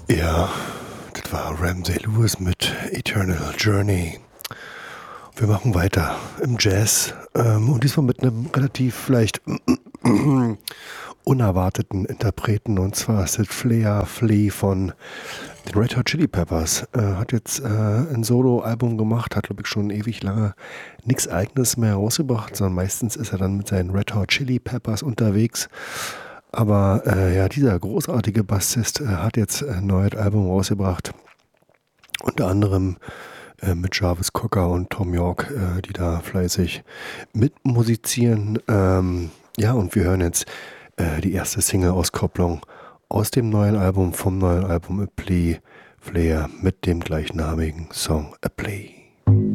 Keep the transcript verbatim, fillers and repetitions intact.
Ja, das war Ramsey Lewis mit Eternal Journey. Wir machen weiter im Jazz ähm, und diesmal mit einem relativ vielleicht unerwarteten Interpreten, und zwar ist das Flea Flea von den Red Hot Chili Peppers. Äh, hat jetzt äh, ein Solo-Album gemacht, hat glaube ich schon ewig lange nichts Eigenes mehr rausgebracht, sondern meistens ist er dann mit seinen Red Hot Chili Peppers unterwegs. Aber äh, ja, dieser großartige Bassist äh, hat jetzt ein neues Album rausgebracht. Unter anderem äh, mit Jarvis Cocker und Tom York, äh, die da fleißig mitmusizieren. Ähm, ja, und wir hören jetzt äh, die erste Single-Auskopplung aus dem neuen Album, vom neuen Album A Plea, Flair mit dem gleichnamigen Song A Plea.